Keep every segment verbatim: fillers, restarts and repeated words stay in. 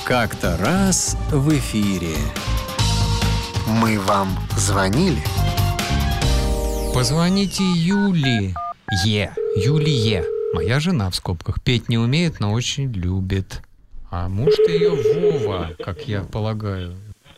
Как-то раз в эфире. Мы вам звонили? Позвоните Юле. Е. Юлие. Моя жена в скобках. Петь не умеет, но очень любит. А муж ее Вова, как я полагаю.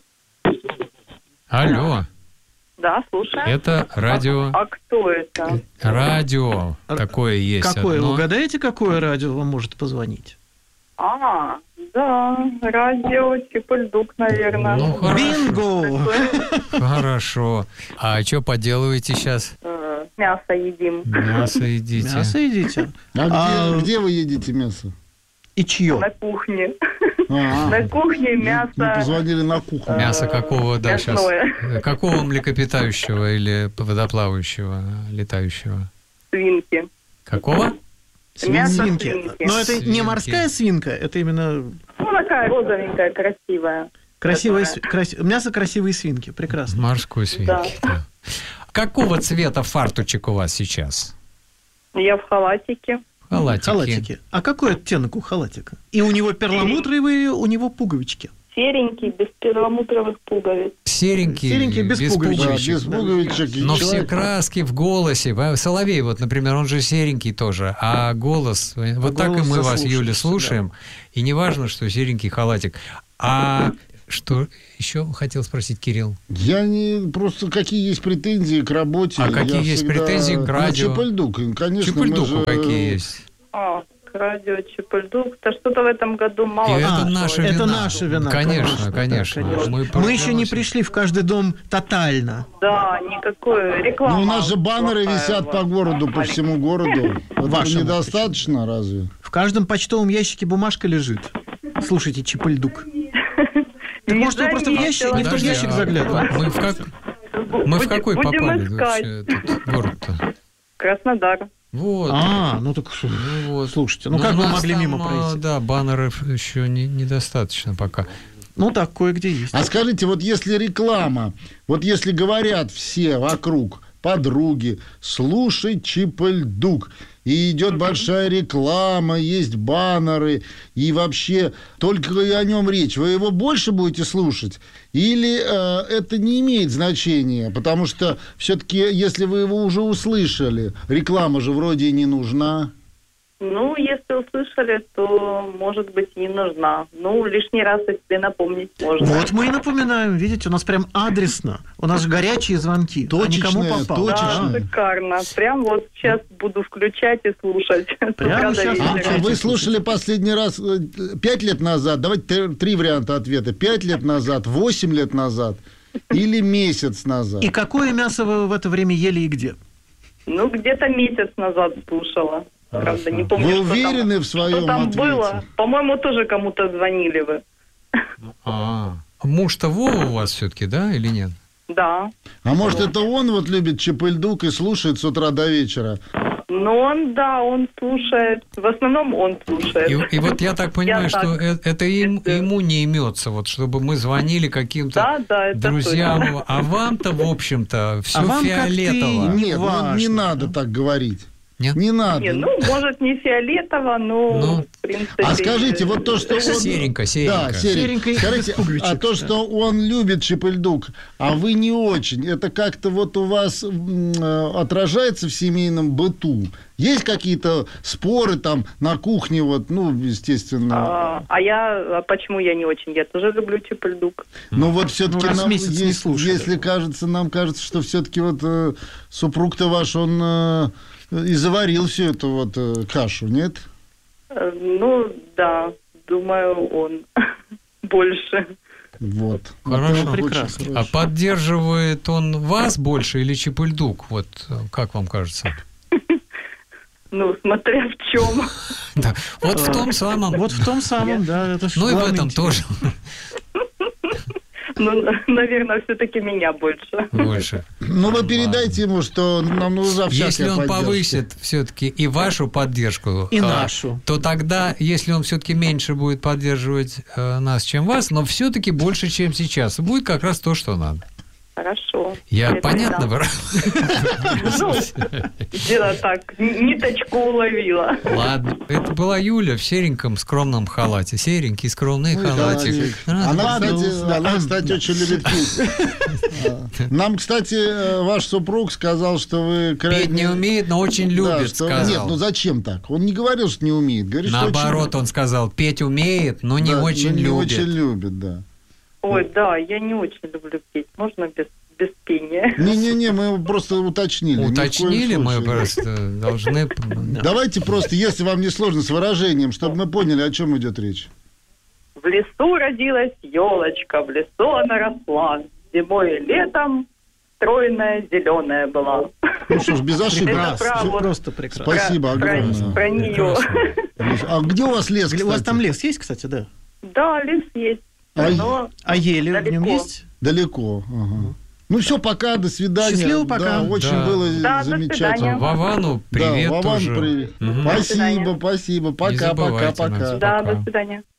Алло. Да, слушаю. Это радио. А, а кто это? Радио. Такое есть. Какое? одно. Угадайте, какое радио вам может позвонить? А, да, радио Чип-и-Ль-Дук, наверное. Ну, хорошо. Бинго! Хорошо. А что поделываете сейчас? Э, Мясо едим. Мясо едите. Мясо едите? А, А- где, где вы едите мясо? И чье? На кухне. А, На кухне мы мясо. позвонили на кухню. Мясо какого, да, сейчас? мясное. Какого млекопитающего или водоплавающего, летающего? Свинки. Какого? Мясо Свинки. свинки. Но это не Свинки. морская свинка, это именно Ну, такая розовенькая, красивая. красивая, Которая- сви- крас- мясо красивой свинки. Прекрасно. Морской свинки. Да. Какого цвета фартучек у вас сейчас? Я в халатике. Халатики. Халатики. А какой оттенок у халатика? И у него перламутровые, у него пуговички. Серенький, без перламутровых пуговиц. Серенький, Серенький, без пуговичек. Да, пуговичек. без пуговичек. Но все Человек- краски в голосе. Соловей, вот, например, он же серенький тоже, а голос... Вот так и голос мы вас, Юля, заслушаешься, слушаем. И не важно, что серенький халатик. А что еще хотел спросить Кирилл? Я не... Просто какие есть претензии к работе. А какие Я есть всегда- претензии к радио? Ну, Чип-и-Ль-Дук, конечно. мы Чип-и-Ль-Дуку же- какие есть? А, к радио Чип-и-Ль-Дук. Да что-то в этом году мало. И это слышала. наша это вина. наша вина. Конечно, да, конечно. Мы, Мы еще не приносим- пришли в каждый дом тотально. Да, никакой рекламы. Ну, у нас же баннеры висят по городу, по всему городу. Этого Вашему недостаточно, разве? В каждом почтовом ящике бумажка лежит. Слушайте, Чип-и-Ль-Дук. Так Не может, вы просто в ящик, не в тот Подожди, ящик а заглядывали? Мы в, как... мы в какой Будем попали искать. вообще этот город-то? Краснодар. Вот. А, ну так Ну вот. слушайте, ну Но как у вы нас могли там, мимо а, пройти? Да, баннеров еще не, недостаточно пока. Ну так, кое-где есть. А скажите, вот если реклама, вот если говорят все вокруг, подруги, слушай Чип-и-Ль-Дук, и идет большая реклама, есть баннеры, и вообще только о нем речь, вы его больше будете слушать? Или э, это не имеет значения? Потому что все-таки, если вы его уже услышали, реклама же вроде и не нужна. Ну, если услышали, то, может быть, и не нужна. Ну, лишний раз о себе напомнить можно. Вот мы и напоминаем, видите, у нас прям адресно. У нас же горячие звонки. а Точечные, никому попало. точечные. Да, шикарно. Прям вот сейчас буду включать и слушать. С утра до сейчас вечера. А, а Включайте, вы слушали последний раз э, пять лет назад? Давайте три, три варианта ответа. Пять лет назад, восемь лет назад или месяц назад? И какое мясо вы в это время ели и где? Ну, где-то месяц назад слушала. Правда, не помню, Вы что уверены там, в своем что там ответе? было. По-моему, тоже кому-то звонили вы. А, муж-то Вова у вас все-таки, да, или нет? Да. А может, это он вот любит Чип-и-Ль-Дук и слушает с утра до вечера? Ну, он, да, он слушает. В основном он слушает. И, и вот я так понимаю, Я что так. э- это им- Если- ему не имется, вот чтобы мы звонили каким-то Да, да, это друзьям. точно. его. А вам-то, в общем-то, все А вам фиолетово. как ты- Нет, ну, важно, не надо да? так говорить. Нет? Не надо. Не, ну, может, не фиолетово, но, Ну. в принципе... А скажите, вот то, что он... Серенько, серенько. Да, серенько. Серенько и Скажите, без пуговичек, а то, да. что он любит Чип-и-Ль-Дук, а вы не очень, это как-то вот у вас м, э, отражается в семейном быту? Есть какие-то споры там на кухне, вот, ну, естественно. А, а я... А почему я не очень? Я тоже люблю Чип-и-Ль-Дук. Но вот все-таки раз в нам, месяц не есть- слушали. если кажется, нам кажется, что все-таки вот э, супруг-то ваш, он э, и заварил всю эту вот э, кашу, нет? Э, Ну, да, думаю, он больше. Вот. Хорошо. Это очень Прекрасно. А хорошо. поддерживает он вас больше или Чип-и-Ль-Дук? Вот э, как вам кажется? Ну, смотря в чем. Да. Вот в том самом. Вот в том самом, да. Это ж Ну и в главное этом интерес. тоже Ну, наверное, все-таки меня больше. больше. Ну, вы передайте ему, что нам нужна всякая Если он поддержка. повысит все-таки и вашу поддержку, И а, нашу. то тогда, если он все-таки меньше будет поддерживать э, нас, чем вас, но все-таки больше, чем сейчас, будет как раз то, что надо. Хорошо. Я Это понятно да. выразился? Ну, где-то так, н- ниточку уловила. Ладно. Это была Юля в сереньком скромном халате. Серенький скромный Ну и халатик. халатик. А, Она, Ладно, кстати, да. она, кстати, очень любит пить. Нам, кстати, ваш супруг сказал, что вы крайне... Петь не умеет, но очень Да, любит, что- сказал. Нет, ну зачем так? Он не говорил, что не умеет. Говорит, что Наоборот, он сказал, петь умеет, но не Да, очень но не любит. очень любит, да. Ой, да, я не очень люблю петь. Можно без, без пения? Не-не-не, мы просто уточнили. ни в коем Уточнили, мы случае. просто должны... Давайте просто, если вам не сложно, с выражением, чтобы мы поняли, о чем идет речь. В лесу родилась елочка, в лесу она росла. Зимой и летом стройная, зеленая была. Ну что ж, без ошибок. Это про вот- Просто прекрасно. Спасибо про, огромное. про нее. А где у вас лес, У вас кстати? там лес есть, кстати, да? Да, лес есть. А Но А ели в нем Далеко. есть? Далеко. Ага. Ну все, пока, до свидания. Счастливо, пока. Да, очень Да. было Да, до замечательно. свидания. Вовану привет да, Вован, тоже. привет. Мгм. Спасибо, свидания. спасибо. Не Пока, пока, забывайте пока. нас. да, Пока. до свидания.